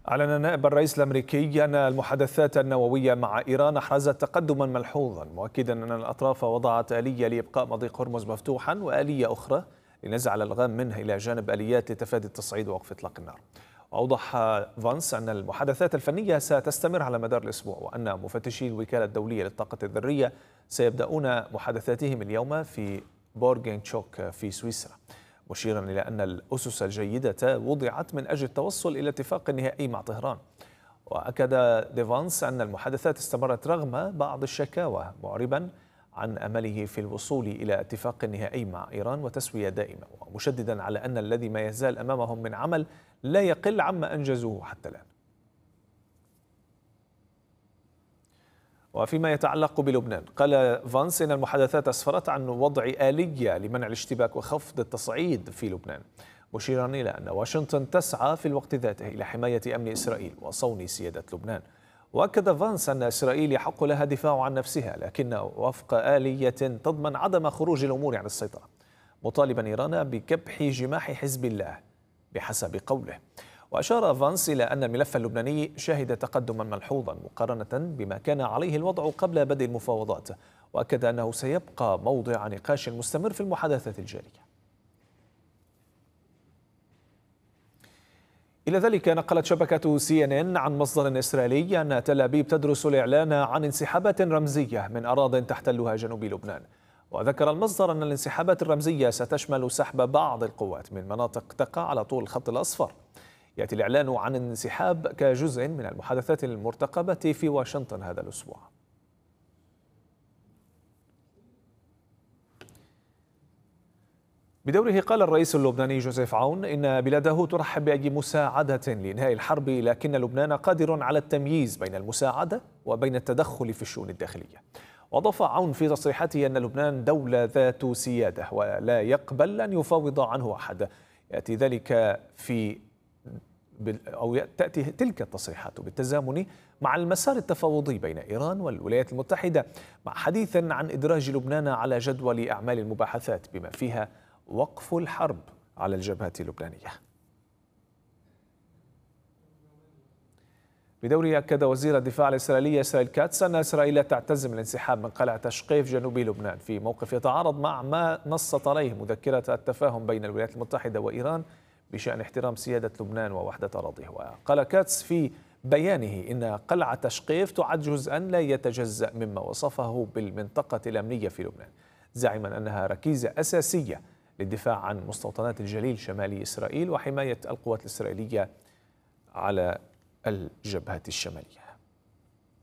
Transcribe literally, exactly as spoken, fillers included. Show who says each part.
Speaker 1: أعلن نائب الرئيس الأمريكي أن المحادثات النووية مع إيران أحرزت تقدما ملحوظا، مؤكدا أن الأطراف وضعت آلية لإبقاء مضيق هرمز مفتوحا وآلية أخرى لنزع الألغام منه إلى جانب آليات لتفادي التصعيد ووقف إطلاق النار. وأوضح فانس أن المحادثات الفنية ستستمر على مدار الأسبوع، وأن مفتشي الوكالة الدولية للطاقة الذرية سيبدأون محادثاتهم اليوم في بورغينتشوك في سويسرا، مشيرا إلى أن الأسس الجيدة وضعت من أجل التوصل إلى اتفاق نهائي مع طهران. وأكد ديفانس أن المحادثات استمرت رغم بعض الشكاوى، معربا عن أمله في الوصول إلى اتفاق نهائي مع إيران وتسوية دائمة، ومشددا على أن الذي ما يزال أمامهم من عمل لا يقل عما أنجزوه حتى الآن. وفيما يتعلق بلبنان، قال فانس إن المحادثات أسفرت عن وضع آلية لمنع الاشتباك وخفض التصعيد في لبنان، مشيرا إلى أن واشنطن تسعى في الوقت ذاته إلى حماية أمن إسرائيل وصون سيادة لبنان. وأكد فانس أن إسرائيل يحق لها الدفاع عن نفسها، لكن وفق آلية تضمن عدم خروج الأمور عن السيطرة، مطالبا إيران بكبح جماح حزب الله بحسب قوله. وأشار فانس إلى أن الملف اللبناني شهد تقدما ملحوظا مقارنة بما كان عليه الوضع قبل بدء المفاوضات، وأكد أنه سيبقى موضع نقاش مستمر في المحادثات الجارية. إلى ذلك نقلت شبكة سي إن إن عن مصدر إسرائيلي أن تل أبيب تدرس الإعلان عن انسحابات رمزية من أراضٍ تحتلها جنوب لبنان. وذكر المصدر أن الانسحابات الرمزية ستشمل سحب بعض القوات من مناطق تقع على طول الخط الأصفر. يأتي الإعلان عن الانسحاب كجزء من المحادثات المرتقبة في واشنطن هذا الأسبوع. بدوره قال الرئيس اللبناني جوزيف عون إن بلاده ترحب بأي مساعدة لإنهاء الحرب، لكن لبنان قادر على التمييز بين المساعدة وبين التدخل في الشؤون الداخلية. وأضاف عون في تصريحاته أن لبنان دولة ذات سيادة ولا يقبل أن يفاوض عنه أحد. يأتي ذلك في أو تأتي تلك التصريحات بالتزامن مع المسار التفاوضي بين إيران والولايات المتحدة، مع حديث عن إدراج لبنان على جدول أعمال المباحثات بما فيها وقف الحرب على الجبهة اللبنانية. بدوره أكد وزير الدفاع الإسرائيلي إسرائيل كاتس أن إسرائيل تعتزم الانسحاب من قلعة تشقيف جنوب لبنان، في موقف يتعارض مع ما نصت عليه مذكرة التفاهم بين الولايات المتحدة وإيران بشأن احترام سيادة لبنان ووحدة أراضيه. وقال كاتس في بيانه إن قلعة تشقيف تعد جزءا لا يتجزأ مما وصفه بالمنطقة الأمنية في لبنان، زاعما أنها ركيزة أساسية للدفاع عن مستوطنات الجليل شمالي إسرائيل وحماية القوات الإسرائيلية على الجبهة الشمالية.